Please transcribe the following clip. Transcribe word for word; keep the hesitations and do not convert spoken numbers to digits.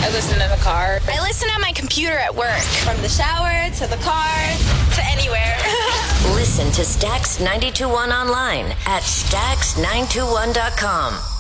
I listen in the car. I listen on my computer at work. From the shower to the car to anywhere. Listen to Stax ninety-two point one online at stax nine two one dot com.